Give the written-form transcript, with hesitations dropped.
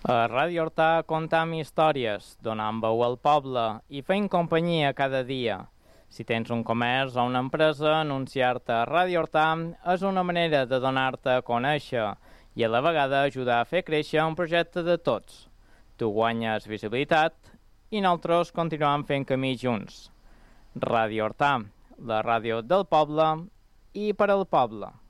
A Ràdio Hortà contam històries, donant veu al poble i fent companyia cada dia. Si tens un comerç o una empresa, anunciar-te a Ràdio Hortà és una manera de donar-te a conèixer i a la vegada ajudar a fer créixer un projecte de tots. Tu guanyes visibilitat i nosaltres continuem fent camí junts. Ràdio Hortà, la ràdio del poble i per al poble.